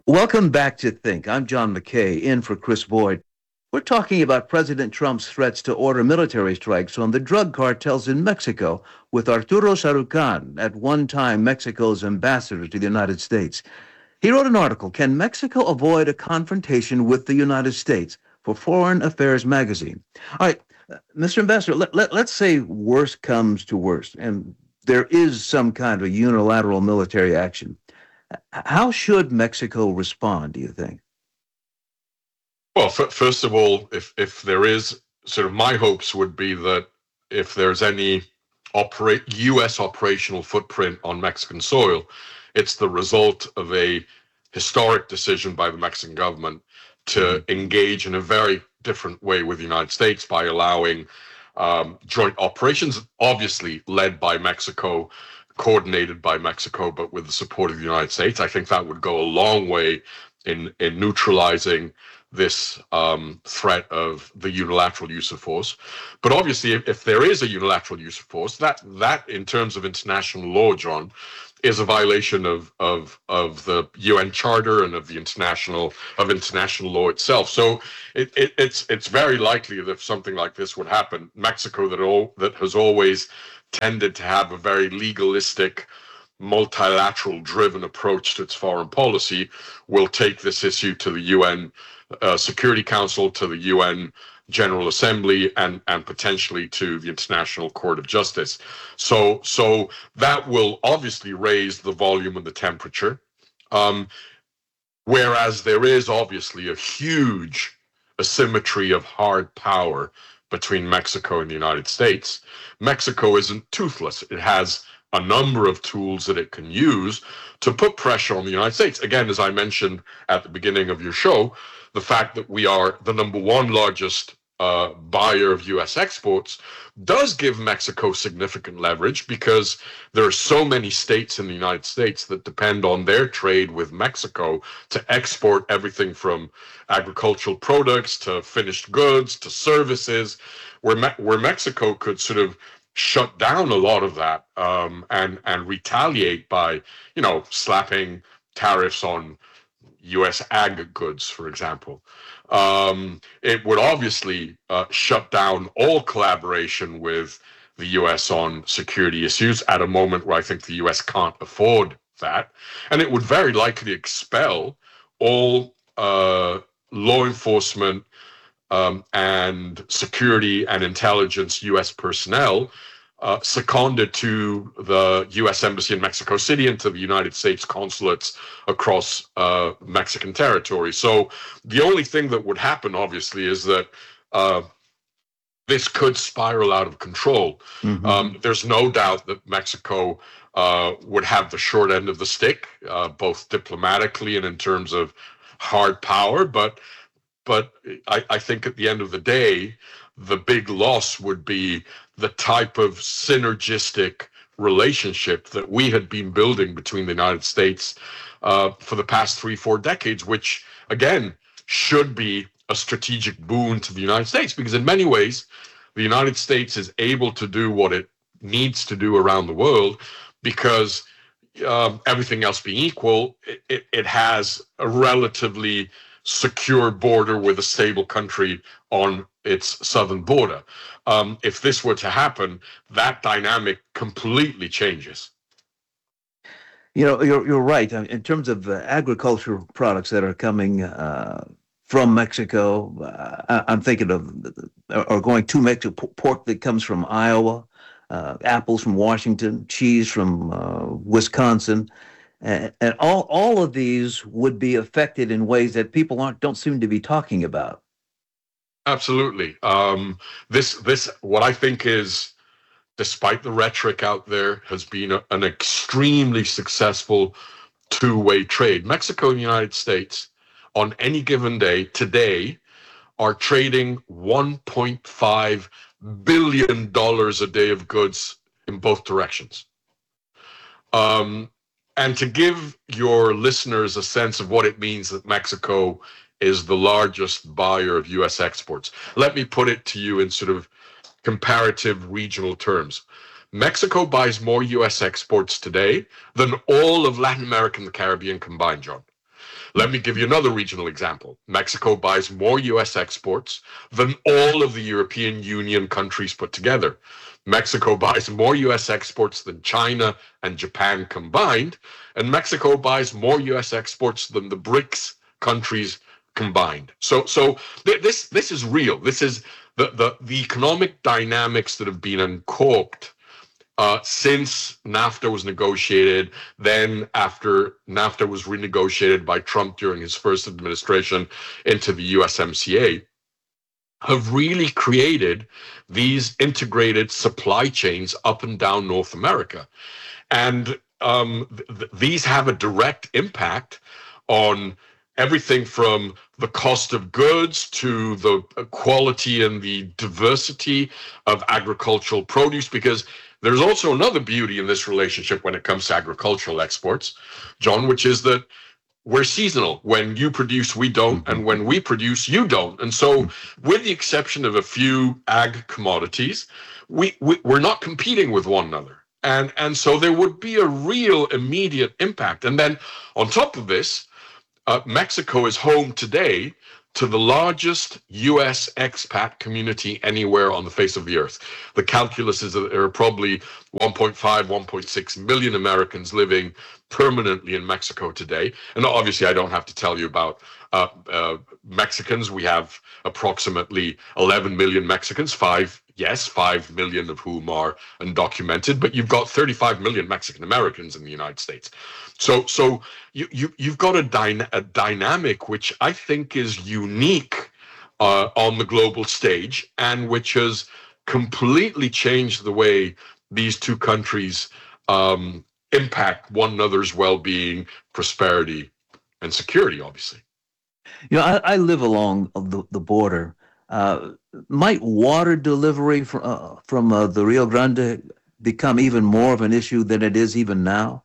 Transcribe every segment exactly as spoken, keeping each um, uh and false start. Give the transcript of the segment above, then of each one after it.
Welcome back to Think. I'm John McKay, in for Chris Boyd. We're talking about President Trump's threats to order military strikes on the drug cartels in Mexico with Arturo Sarucan, at one time Mexico's ambassador to the United States. He wrote an article, Can Mexico Avoid a Confrontation with the United States? For Foreign Affairs magazine. All right, uh, Mister Ambassador, let, let, let's say worst comes to worst, and there is some kind of unilateral military action. How should Mexico respond, do you think? Well, f- first of all, if if there is sort of my hopes would be that if there's any operate U S operational footprint on Mexican soil, it's the result of a historic decision by the Mexican government to mm-hmm. engage in a very different way with the United States by allowing um, joint operations, obviously led by Mexico, coordinated by Mexico, but with the support of the United States. I think that would go a long way in in neutralizing this um, threat of the unilateral use of force. But obviously, if, if there is a unilateral use of force, that that in terms of international law, John, is a violation of of of the U N Charter and of the international of international law itself. So it, it, it's it's very likely that if something like this would happen, Mexico that all that has always tended to have a very legalistic, multilateral driven approach to its foreign policy will take this issue to the U N uh, Security Council, to the U N General Assembly, and and potentially to the International Court of Justice. So so that will obviously raise the volume and the temperature. Um, whereas there is obviously a huge asymmetry of hard power between Mexico and the United States. Mexico isn't toothless. It has a number of tools that it can use to put pressure on the United States. Again, as I mentioned at the beginning of your show, the fact that we are the number one largest uh, buyer of U S exports does give Mexico significant leverage because there are so many states in the United States that depend on their trade with Mexico to export everything from agricultural products to finished goods to services, where Me- where Mexico could sort of shut down a lot of that um, and and retaliate by, you know, slapping tariffs on U S ag goods, for example. Um, it would obviously uh, shut down all collaboration with the U S on security issues at a moment where I think the U S can't afford that. And it would very likely expel all uh, law enforcement um, and security and intelligence U S personnel uh, seconded to the U S Embassy in Mexico City and to the United States consulates across uh, Mexican territory. So the only thing that would happen, obviously, is that uh, this could spiral out of control. Mm-hmm. Um, there's no doubt that Mexico uh, would have the short end of the stick, uh, both diplomatically and in terms of hard power, but But I, I think at the end of the day, the big loss would be the type of synergistic relationship that we had been building between the United States uh, for the past three, four decades, which, again, should be a strategic boon to the United States, because in many ways, the United States is able to do what it needs to do around the world because uh, everything else being equal, it, it, it has a relatively secure border with a stable country on its southern border. Um, if this were to happen, that dynamic completely changes. You know, you're you're right. In terms of uh, agricultural products that are coming uh, from Mexico, uh, I'm thinking of, or going to Mexico, pork that comes from Iowa, uh, apples from Washington, cheese from uh, Wisconsin. And, and all all of these would be affected in ways that people aren't don't seem to be talking about. Absolutely. Um, this this what I think is, despite the rhetoric out there, has been a, an extremely successful two-way trade. Mexico and the United States, on any given day today, are trading one point five billion dollars a day of goods in both directions. Um, And to give your listeners a sense of what it means that Mexico is the largest buyer of U S exports, let me put it to you in sort of comparative regional terms. Mexico buys more U S exports today than all of Latin America and the Caribbean combined, John. Let me give you another regional example. Mexico buys more U S exports than all of the European Union countries put together. Mexico buys more U S exports than China and Japan combined, and Mexico buys more U S exports than the BRICS countries combined. So, so th- this this is real. This is the the, the economic dynamics that have been uncorked uh, since NAFTA was negotiated. Then, after NAFTA was renegotiated by Trump during his first administration into the U S M C A, have really created these integrated supply chains up and down North America. And um, th- these have a direct impact on everything from the cost of goods to the quality and the diversity of agricultural produce, because there's also another beauty in this relationship when it comes to agricultural exports, John, which is that we're seasonal. When you produce, we don't, and when we produce, you don't. And so, with the exception of a few ag commodities, we, we we're not competing with one another. And and so there would be a real immediate impact. And then on top of this, uh, Mexico is home today to the largest U S expat community anywhere on the face of the earth. The calculus is that there are probably one point five, one point six million Americans living permanently in Mexico today. And obviously, I don't have to tell you about uh, uh, Mexicans. We have approximately eleven million Mexicans, five, yes, five million of whom are undocumented, but you've got thirty-five million Mexican Americans in the United States. So, so you, you, you've got a, dyna- a dynamic which I think is unique uh, on the global stage, and which has completely changed the way these two countries um, impact one another's well-being, prosperity, and security, obviously. You know, I, I live along the, the border. Uh, might water delivery from, uh, from uh, the Rio Grande become even more of an issue than it is even now?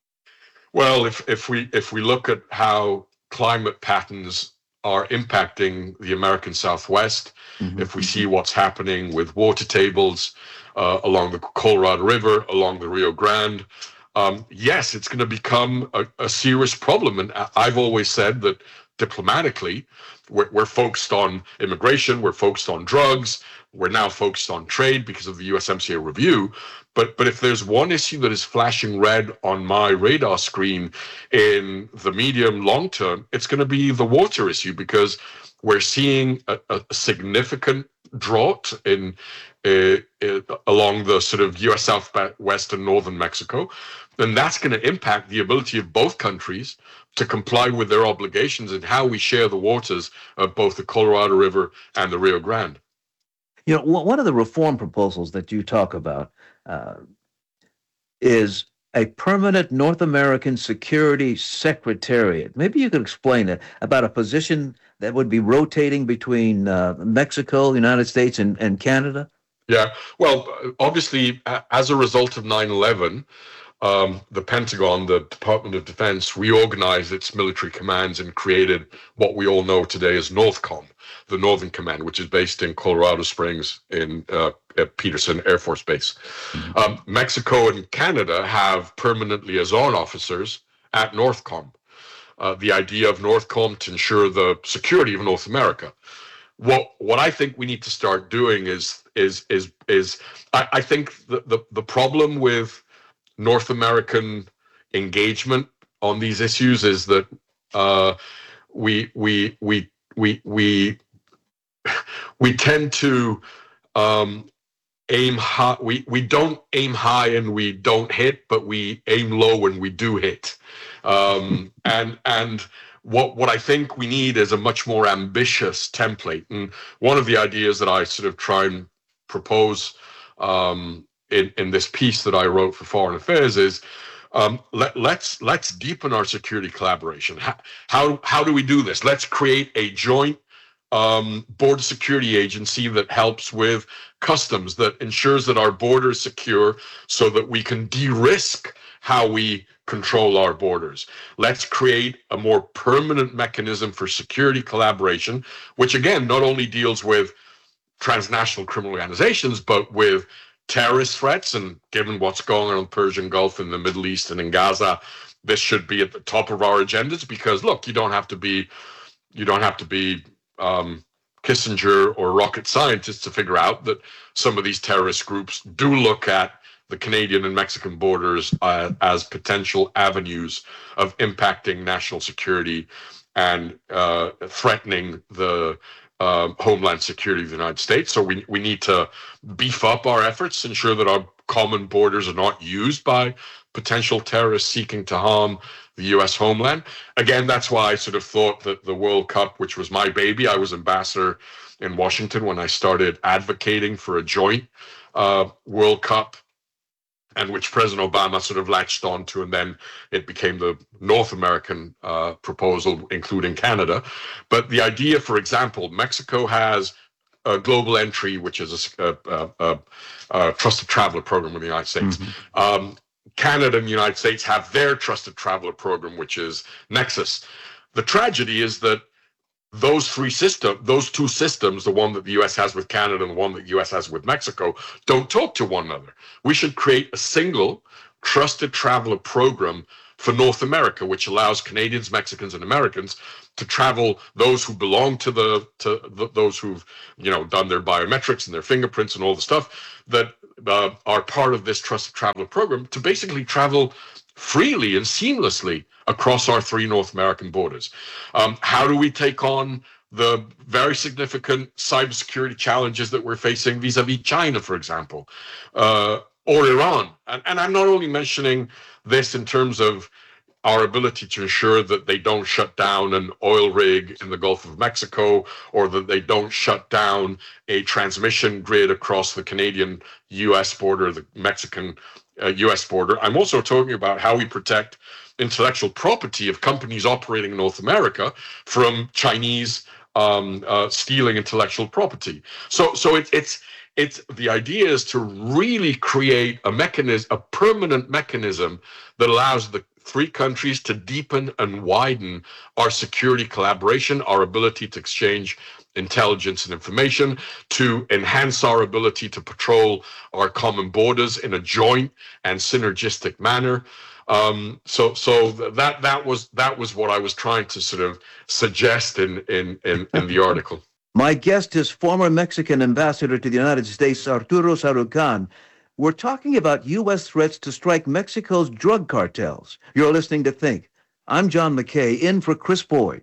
Well, if, if we if we look at how climate patterns are impacting the American Southwest, mm-hmm. if we see what's happening with water tables uh, along the Colorado River, along the Rio Grande, um, yes, it's going to become a, a serious problem. And I've always said that diplomatically, we're, we're focused on immigration, we're focused on drugs, we're now focused on trade because of the U S M C A review. But but if there's one issue that is flashing red on my radar screen in the medium long term, it's going to be the water issue, because we're seeing a, a significant drought in uh, uh, along the sort of U S Southwest and northern Mexico, and that's going to impact the ability of both countries to comply with their obligations and how we share the waters of both the Colorado River and the Rio Grande. You know, one of the reform proposals that you talk about uh, is a permanent North American Security Secretariat. Maybe you could explain it, about a position that would be rotating between uh, Mexico, the United States, and, and Canada? Yeah, well, obviously, as a result of nine eleven, um, the Pentagon, the Department of Defense, reorganized its military commands and created what we all know today as NORTHCOM, the Northern Command, which is based in Colorado Springs in uh, at Peterson Air Force Base. Mm-hmm. Um, Mexico and Canada have permanent liaison officers at NORTHCOM. Uh, the idea of NORTHCOM to ensure the security of North America. What what I think we need to start doing is is is is I, I think the, the the problem with North American engagement on these issues is that uh, we we we we we we tend to um, aim high. We we don't aim high and we don't hit, but we aim low and we do hit. Um, and and what what I think we need is a much more ambitious template. And one of the ideas that I sort of try and propose um, in in this piece that I wrote for Foreign Affairs is um, let let's let's deepen our security collaboration. How how how do we do this? Let's create a joint um, border security agency that helps with customs, that ensures that our border is secure, so that we can de-risk how we control our borders. Let's create a more permanent mechanism for security collaboration, which again not only deals with transnational criminal organizations, but with terrorist threats. And given what's going on in the Persian Gulf, in the Middle East, and in Gaza, this should be at the top of our agendas because, look, you don't have to be, you don't have to be um, Kissinger or rocket scientists to figure out that some of these terrorist groups do look at the Canadian and Mexican borders uh, as potential avenues of impacting national security and uh, threatening the uh, homeland security of the United States. So we we need to beef up our efforts, ensure that our common borders are not used by potential terrorists seeking to harm the U S homeland. Again, that's why I sort of thought that the World Cup, which was my baby, I was ambassador in Washington when I started advocating for a joint uh, World Cup, and which President Obama sort of latched onto, and then it became the North American uh, proposal, including Canada. But the idea, for example, Mexico has a global entry, which is a, a, a, a trusted traveler program with the United States. Mm-hmm. Um, Canada and the United States have their trusted traveler program, which is Nexus. The tragedy is that those three systems, those two systems, the one that the U S has with Canada and the one that the U S has with Mexico, don't talk to one another. We should create a single trusted traveler program for North America, which allows Canadians, Mexicans, and Americans to travel, those who belong to the to the, those who've you know done their biometrics and their fingerprints and all the stuff that uh, are part of this trusted traveler program, to basically travel freely and seamlessly across our three North American borders. Um, how do we take on the very significant cybersecurity challenges that we're facing vis-a-vis China, for example, uh, or Iran? And, and I'm not only mentioning this in terms of our ability to ensure that they don't shut down an oil rig in the Gulf of Mexico, or that they don't shut down a transmission grid across the Canadian U S border, the Mexican uh, U S border. I'm also talking about how we protect intellectual property of companies operating in North America from Chinese um, uh, stealing intellectual property. So, so it, it's it's the idea is to really create a mechanism, a permanent mechanism that allows the three countries to deepen and widen our security collaboration, our ability to exchange intelligence and information, to enhance our ability to patrol our common borders in a joint and synergistic manner. Um, so, so that that was that was what I was trying to sort of suggest in in in, in the article. My guest is former Mexican ambassador to the United States, Arturo Sarucán. We're talking about U S threats to strike Mexico's drug cartels. You're listening to Think. I'm John McKay, in for Chris Boyd.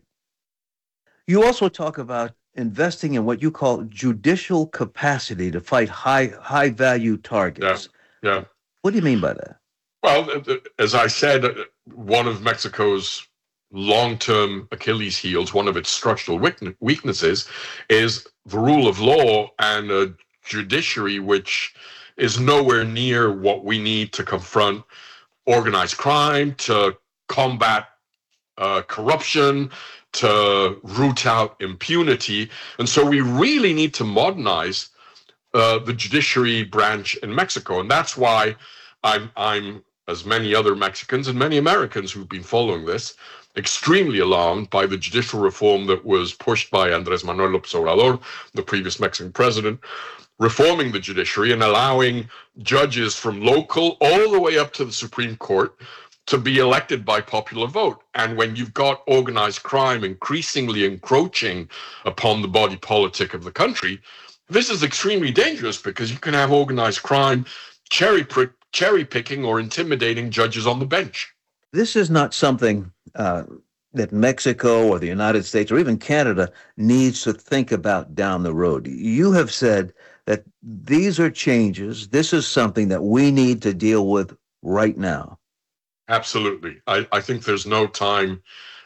You also talk about investing in what you call judicial capacity to fight high high value targets. Yeah, yeah. What do you mean by that? Well, as I said, one of Mexico's long-term Achilles heels, one of its structural weaknesses, is the rule of law and a judiciary which is nowhere near what we need to confront organized crime, to combat uh, corruption, to root out impunity. And so we really need to modernize uh, the judiciary branch in Mexico. And that's why I'm, I'm, as many other Mexicans and many Americans who've been following this, extremely alarmed by the judicial reform that was pushed by Andrés Manuel López Obrador, the previous Mexican president, reforming the judiciary and allowing judges from local all the way up to the Supreme Court to be elected by popular vote. And when you've got organized crime increasingly encroaching upon the body politic of the country, this is extremely dangerous, because you can have organized crime cherry prick, cherry picking or intimidating judges on the bench. This is not something uh, that Mexico or the United States or even Canada needs to think about down the road. You have said that these are changes. This is something that we need to deal with right now. Absolutely. I, I think there's no time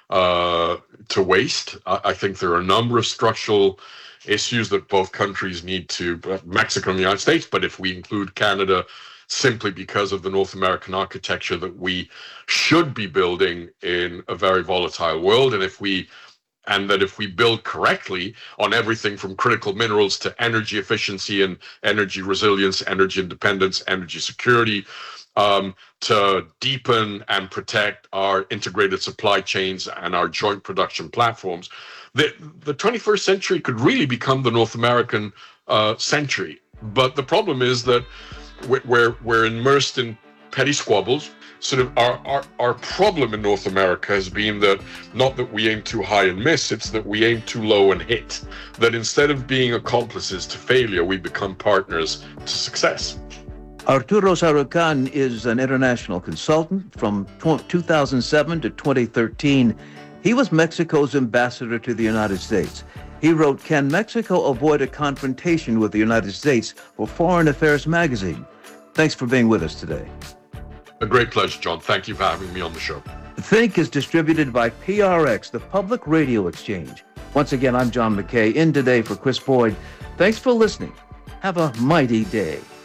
uh, to waste. I, I think there are a number of structural issues that both countries need to, Mexico and the United States, but if we include Canada, simply because of the North American architecture that we should be building in a very volatile world. And if we and that if we build correctly on everything from critical minerals to energy efficiency and energy resilience, energy independence, energy security, um, to deepen and protect our integrated supply chains and our joint production platforms, the, the twenty-first century could really become the North American uh, century. But the problem is that we're, we're immersed in petty squabbles. sort of our, our, our problem in North America has been that not that we aim too high and miss, it's that we aim too low and hit. That instead of being accomplices to failure, we become partners to success. Arturo Sarucán is an international consultant. From two thousand seven to twenty thirteen, he was Mexico's ambassador to the United States. He wrote, "Can Mexico avoid a confrontation with the United States?" for Foreign Affairs magazine. Thanks for being with us today. A great pleasure, John. Thank you for having me on the show. Think is distributed by P R X, the Public Radio Exchange. Once again, I'm John McKay, in today for Chris Boyd. Thanks for listening. Have a mighty day.